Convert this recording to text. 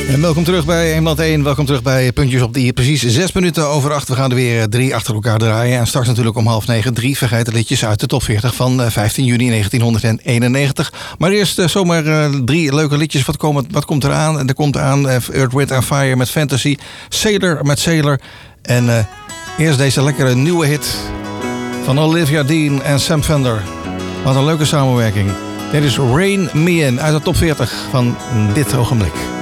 En welkom terug bij Eenblad 1. Welkom terug bij Puntjes op de i. Precies 6 minuten over 8. We gaan er weer 3 achter elkaar draaien. En straks natuurlijk om 8:30 3 vergeten liedjes uit de top 40 van 15 juni 1991. Maar eerst zomaar 3 leuke liedjes. Wat komt eraan? Er komt aan Earth, Wind & Fire met Fantasy. Sailor met Sailor. En eerst deze lekkere nieuwe hit van Olivia Dean en Sam Fender. Wat een leuke samenwerking. Dit is Rain Me In uit de top 40 van dit ogenblik.